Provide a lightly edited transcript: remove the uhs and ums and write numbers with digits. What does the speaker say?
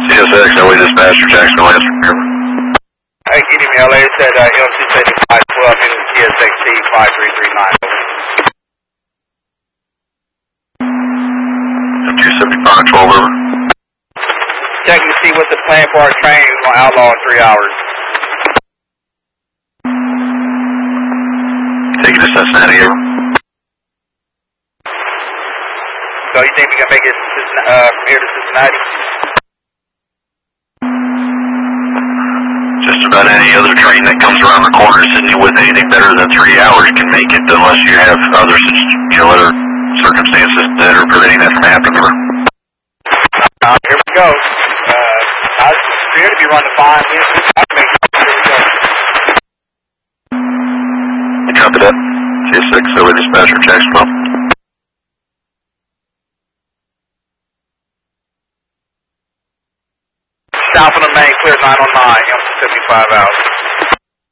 CSX, LA Dispatcher, Jacksonville, answer. Hey, give me LA, said LC7512 in CSXT 5339. 275, 12 over. Checking to see what the plan for our train is going to outlaw in 3 hours. Taking to Cincinnati, over. So you think we can make it from here to Cincinnati? Just about any other train that comes around the corner, Sydney, with anything better than 3 hours can make it, unless you have other circumstances that are preventing that from happening. Here we go. I appear to be running fine. Here we go. Copy that. CSX, LA Dispatcher, Jacksonville. South of the main, clear 909, MC75 out.